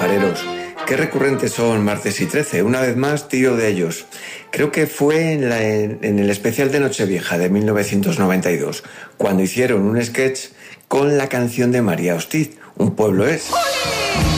pajareros. Qué recurrentes son martes y 13. Una vez más, tiro de ellos. Creo que fue en el especial de Nochevieja de 1992, cuando hicieron un sketch con la canción de María Hostiz, Un pueblo es.